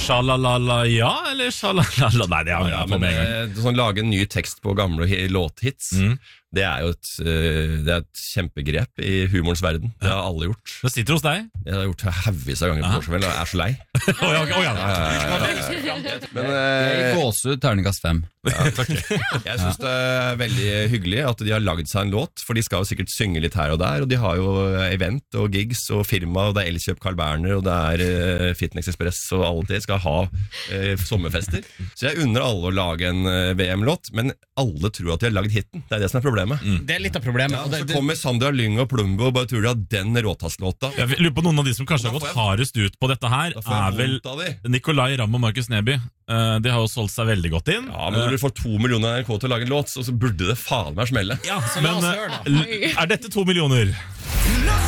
Shalalala ja, eller shalalala? Nei, det har jeg på med en gang. Sånn, lage en ny tekst på gamle låthits, det er jo et kjempegrep i humorens verden. Det har alle gjort. Det sitter hos deg. Jeg har gjort det haugevis av ganger på Vorspiel, og jeg er så lei. Men gåsehud, terningkast 5. Jeg synes det er veldig hyggelig at de har laget seg en låt, for de skal jo sikkert synge litt her og der, og de har jo event og gigs og firma, og det er Elkjøp Carl Berner, og det er Fitness Express, og alle de skal ha sommerfester. Så jeg unner alle å lage en VM-låt, men alle tror at de har lagd hitten. Det er det som er problemet. Det er litt av problemet. Ja, så kommer Sandra Lyng og Plumbo og bare tror de har den råtasslåta. Jeg lurer på noen av de som kanskje har gått hardest ut på dette her, er vel Nicolai Ramm og Markus Neby. De har jo solgt seg veldig godt inn. Ja, men når du får 2 millioner NRK til å lage en låt, så burde det faen meg smelle. Ja, men er dette 2 millioner?